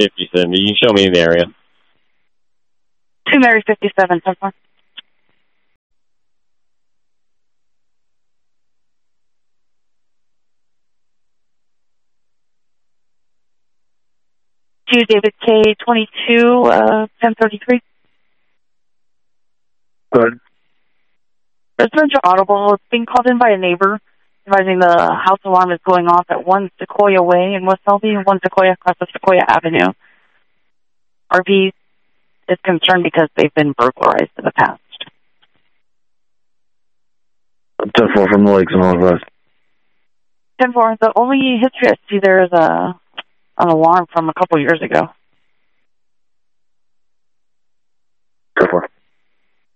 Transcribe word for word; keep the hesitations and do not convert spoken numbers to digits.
fifty-seven. You can show me the area. two Mary fifty-seven, ten four. two David K, twenty-two, uh, ten thirty-three. Good. Residential audible. It's being called in by a neighbor, advising the house alarm is going off at one Sequoia Way in West Selby and one Sequoia across the Sequoia Avenue. R V is concerned because they've been burglarized in the past. ten four from the Lakes and Northwest. ten four. The only history I see there is a, an alarm from a couple years ago. ten four.